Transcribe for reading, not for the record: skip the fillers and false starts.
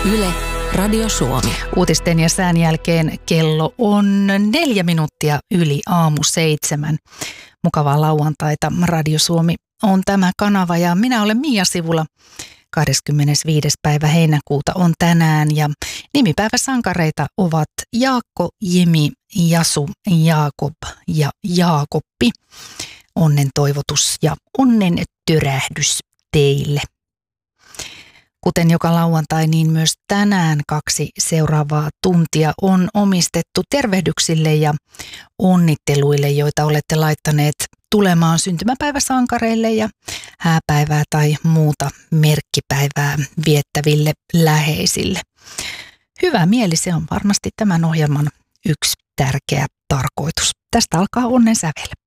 Yle, Radio Suomi. Uutisten ja sään jälkeen kello on 4 minuuttia yli aamu 7. Mukavaa lauantaita. Radio Suomi on tämä kanava ja minä olen Mia Sivula. 25. päivä heinäkuuta on tänään ja nimipäiväsankareita ovat Jaakko, Jimi, Jasu, Jaakob ja Jaakoppi. Onnen toivotus ja onnen tyrähdys teille. Kuten joka lauantai, niin myös tänään 2 seuraavaa tuntia on omistettu tervehdyksille ja onnitteluille, joita olette laittaneet tulemaan syntymäpäiväsankareille ja hääpäivää tai muuta merkkipäivää viettäville läheisille. Hyvä mieli, se on varmasti tämän ohjelman yksi tärkeä tarkoitus. Tästä alkaa onnen sävel.